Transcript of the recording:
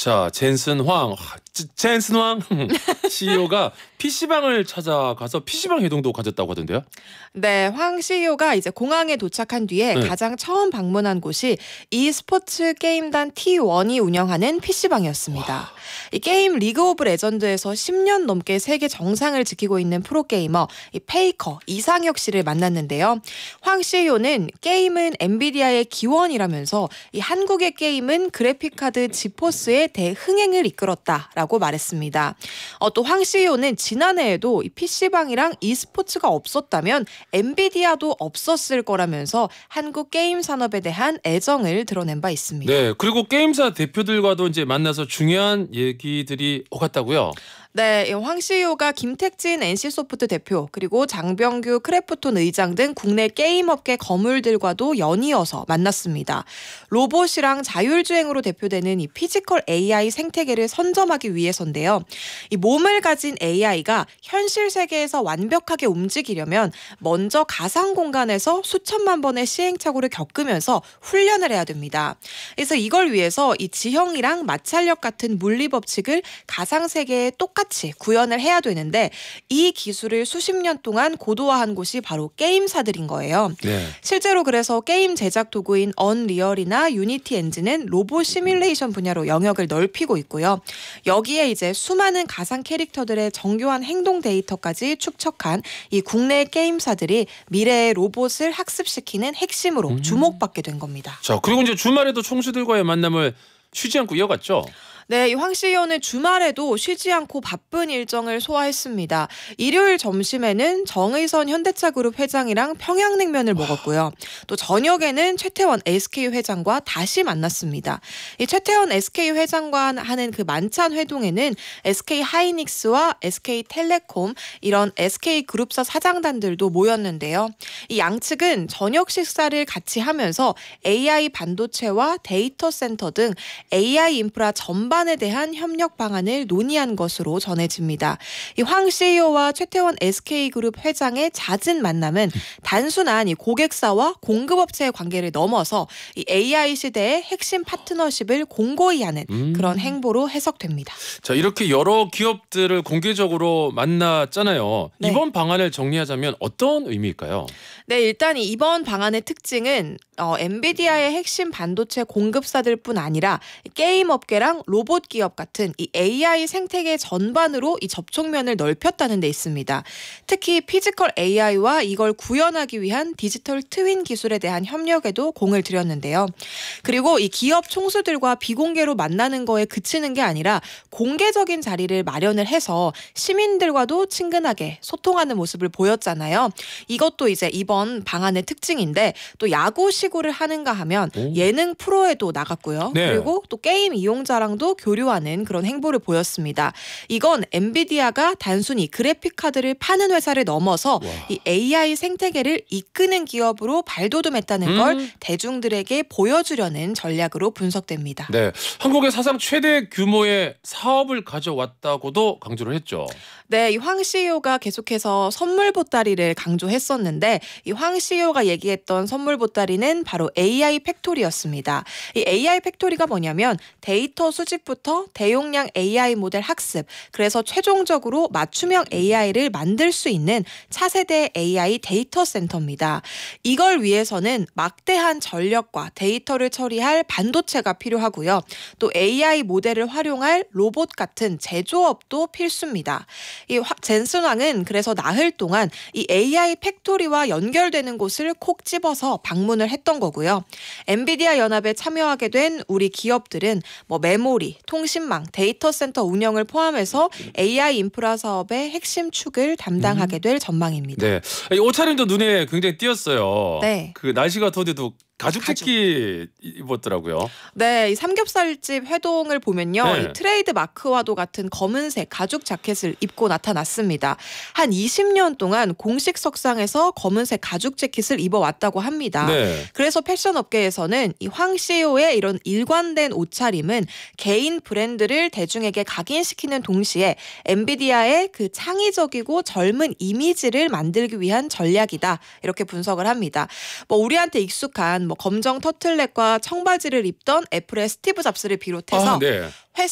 자, 젠슨 황 CEO가 PC방을 찾아가서 PC방 회동도 가졌다고 하던데요? 네, 황 CEO가 이제 공항에 도착한 뒤에 가장 처음 방문한 곳이 e스포츠 게임단 T1이 운영하는 PC방이었습니다. 이 게임 리그 오브 레전드에서 10년 넘게 세계 정상을 지키고 있는 프로게이머 이 페이커 이상혁 씨를 만났는데요. 황 CEO는 게임은 엔비디아의 기원이라면서 이 한국의 게임은 그래픽카드 지포스의 대흥행을 이끌었다라고 말했습니다. 또 황 CEO는 지난해에도 이 PC방이랑 e스포츠가 없었다면 엔비디아도 없었을 거라면서 한국 게임 산업에 대한 애정을 드러낸 바 있습니다. 네, 그리고 게임사 대표들과도 이제 만나서 중요한 얘기들이 오갔다고요? 네, 황 CEO가 김택진 NC소프트 대표 그리고 장병규 크래프톤 의장 등 국내 게임업계 거물들과도 연이어서 만났습니다. 로봇이랑 자율주행으로 대표되는 이 피지컬 AI 생태계를 선점하기 위해서인데요. 이 몸을 가진 AI가 현실 세계에서 완벽하게 움직이려면 먼저 가상 공간에서 수천만 번의 시행착오를 겪으면서 훈련을 해야 됩니다. 그래서 이걸 위해서 이 지형이랑 마찰력 같은 물리 법칙을 가상 세계에 똑같이 구현을 해야 되는데 이 기술을 수십 년 동안 고도화한 곳이 바로 게임사들인 거예요. 네. 실제로 그래서 게임 제작 도구인 언리얼이나 유니티 엔진은 로봇 시뮬레이션 분야로 영역을 넓히고 있고요. 여기에 이제 수많은 가상 캐릭터들의 정교한 행동 데이터까지 축적한 이 국내 게임사들이 미래의 로봇을 학습시키는 핵심으로 주목받게 된 겁니다. 자, 그리고 이제 주말에도 총수들과의 만남을 쉬지 않고 이어갔죠? 네, 이 황 CEO는 주말에도 쉬지 않고 바쁜 일정을 소화했습니다. 일요일 점심에는 정의선 현대차그룹 회장이랑 평양냉면을 먹었고요. 또 저녁에는 최태원 SK 회장과 다시 만났습니다. 이 최태원 SK 회장과 하는 그 만찬 회동에는 SK 하이닉스와 SK텔레콤 이런 SK 그룹사 사장단들도 모였는데요. 이 양측은 저녁 식사를 같이 하면서 AI 반도체와 데이터 센터 등 AI 인프라 전반에 대한 협력 방안을 논의한 것으로 전해집니다. 이 황 CEO와 최태원 SK그룹 회장의 잦은 만남은 단순한 이 고객사와 공급업체의 관계를 넘어서 이 AI 시대의 핵심 파트너십을 공고히 하는 그런 행보로 해석됩니다. 자, 이렇게 여러 기업들을 공개적으로 만났잖아요. 네. 이번 방안을 정리하자면 어떤 의미일까요? 네, 일단 이번 방안의 특징은 엔비디아의 핵심 반도체 공급사들뿐 아니라 게임 업계랑 로봇 기업 같은 이 AI 생태계 전반으로 이 접촉면을 넓혔다는 데 있습니다. 특히 피지컬 AI와 이걸 구현하기 위한 디지털 트윈 기술에 대한 협력에도 공을 들였는데요. 그리고 이 기업 총수들과 비공개로 만나는 거에 그치는 게 아니라 공개적인 자리를 마련을 해서 시민들과도 친근하게 소통하는 모습을 보였잖아요. 이것도 이제 이번 방안의 특징인데 또 야구 시구를 하는가 하면 예능 프로에도 나갔고요. 네. 그리고 또 게임 이용자랑도 교류하는 그런 행보를 보였습니다. 이건 엔비디아가 단순히 그래픽 카드를 파는 회사를 넘어서 이 AI 생태계를 이끄는 기업으로 발돋움했다는 걸 대중들에게 보여주려는 전략으로 분석됩니다. 네, 한국의 사상 최대 규모의 사업을 가져왔다고도 강조를 했죠. 네, 이 황 CEO가 계속해서 선물 보따리를 강조했었는데 이 황 CEO가 얘기했던 선물 보따리는 바로 AI 팩토리였습니다. 이 AI 팩토리가 뭐냐면 데이터 수집부터 대용량 AI 모델 학습, 그래서 최종적으로 맞춤형 AI를 만들 수 있는 차세대 AI 데이터 센터입니다. 이걸 위해서는 막대한 전력과 데이터를 처리할 반도체가 필요하고요. 또 AI 모델을 활용할 로봇 같은 제조업도 필수입니다. 이 젠슨 황은 그래서 나흘 동안 이 AI 팩토리와 연결되는 곳을 콕 집어서 방문을 했던 거고요. 엔비디아 연합에 참여하게 된 우리 기업들은 뭐 메모리, 통신망, 데이터 센터 운영을 포함해서 AI 인프라 사업의 핵심 축을 담당하게 될 전망입니다. 네, 이 옷차림도 눈에 굉장히 띄었어요. 네. 그 날씨가 더워도 가죽 재킷 입었더라고요. 네, 이 삼겹살집 회동을 보면요. 네. 이 트레이드 마크와도 같은 검은색 가죽 자켓을 입고 나타났습니다. 한 20년 동안 공식 석상에서 검은색 가죽 재킷을 입어왔다고 합니다. 네. 그래서 패션 업계에서는 이 황 CEO의 이런 일관된 옷차림은 개인 브랜드를 대중에게 각인시키는 동시에 엔비디아의 그 창의적이고 젊은 이미지를 만들기 위한 전략이다. 이렇게 분석을 합니다. 뭐 우리한테 익숙한 뭐 검정 터틀넥과 청바지를 입던 애플의 스티브 잡스를 비롯해서 네.